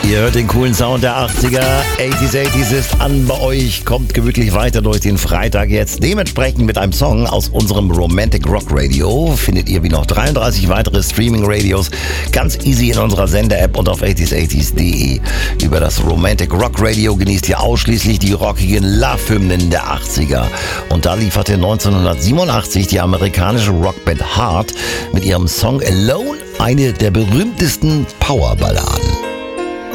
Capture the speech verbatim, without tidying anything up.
Ihr hört den coolen Sound der achtziger. achtziger, achtziger ist an bei euch. Kommt gemütlich weiter durch den Freitag jetzt. Dementsprechend mit einem Song aus unserem Romantic Rock Radio. Findet ihr wie noch dreiunddreißig weitere Streaming-Radios ganz easy in unserer Sender-App und auf achtziger achtziger punkt de. Über das Romantic Rock Radio genießt ihr ausschließlich die rockigen Love-Hymnen der achtziger. Und da lieferte neunzehnhundertsiebenundachtzig die amerikanische Rockband Heart mit ihrem Song Alone eine der berühmtesten Powerballaden.